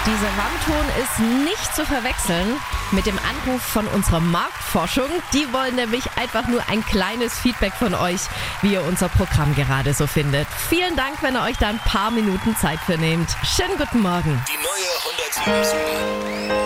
Dieser Warnton ist nicht zu verwechseln mit dem Anruf von unserer Marktforschung. Die wollen nämlich einfach nur ein kleines Feedback von euch, wie ihr unser Programm gerade so findet. Vielen Dank, wenn ihr euch da ein paar Minuten Zeit für nehmt. Schönen guten Morgen. Die neue 107.